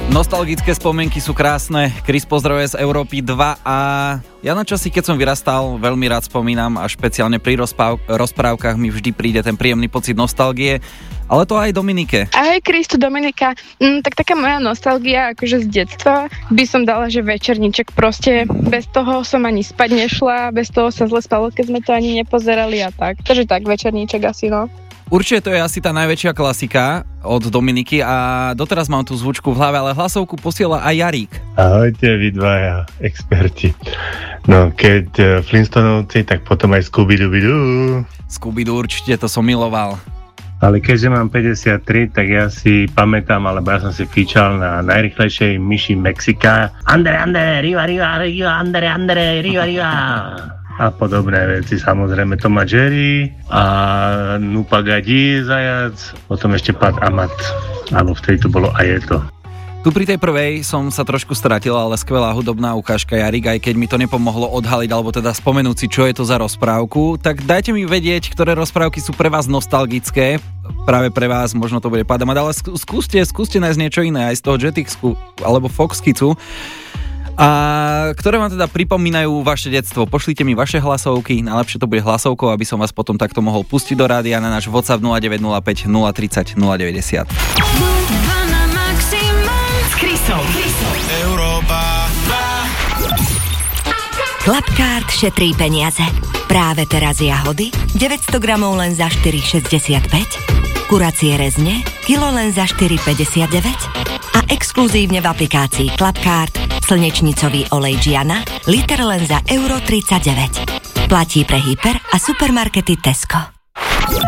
Nostalgické spomienky sú krásne. Chris pozdravuje z Európy 2 a ja na časy, keď som vyrastal, veľmi rád spomínam a špeciálne pri rozprávkach mi vždy príde ten príjemný pocit nostalgie, ale to aj Dominike. Ahoj Chris, tu Dominika. Tak taká moja nostalgia akože z detstva by som dala, že večerníček, proste bez toho som ani spať nešla, bez toho sa zle spalo, keď sme to ani nepozerali a tak. Takže tak, večerníček asi, no. Určite to je asi tá najväčšia klasika od Dominiky a doteraz mám tú zvučku v hlave, ale hlasovku posiela aj Jarík. Ahojte, vy dvaja experti. No, keď Flintstonovci, tak potom aj Scooby-Doo. Scooby-Doo, určite, to som miloval. Ale keďže mám 53, tak ja si pamätám, alebo ja som si fíčal na najrychlejšej myši Mexika. Andere, riva, andere, riva. A podobné veci, samozrejme Tom a Jerry a Nupagadi zajac, potom ešte Pat Amat, alebo vtedy to bolo aj je to. Tu pri tej prvej som sa trošku stratil, ale skvelá hudobná ukážka, Jarik, aj keď mi to nepomohlo odhaliť, alebo teda spomenúť si, čo je to za rozprávku, tak dajte mi vedieť, ktoré rozprávky sú pre vás nostalgické, práve pre vás, možno to bude padamať, ale skúste nájsť niečo iné, aj z toho Jetixku, alebo Foxkicu. A ktoré vám teda pripomínajú vaše detstvo. Pošlite mi vaše hlasovky, najlepšie to bude hlasovkou, aby som vás potom takto mohol pustiť do rádia na náš WhatsApp 0905 030 090. S Chrisom. Európa 2. Klapkárt šetrí peniaze. Práve teraz jahody 900 gramov len za 4,65, kuracie rezne kilo len za 4,59 a exkluzívne v aplikácii Klapkárt slnečnicový olej Giana liter len za €1,39. Platí pre hyper a supermarkety Tesco.